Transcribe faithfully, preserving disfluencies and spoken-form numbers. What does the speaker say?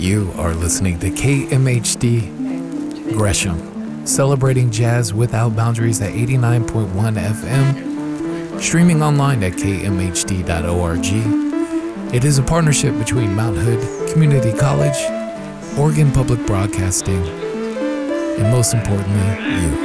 You are listening to K M H D Gresham, celebrating jazz without boundaries at eighty-nine point one F M, streaming online at k m h d dot org. It is a partnership between Mount Hood Community College, Oregon Public Broadcasting, and most importantly, you.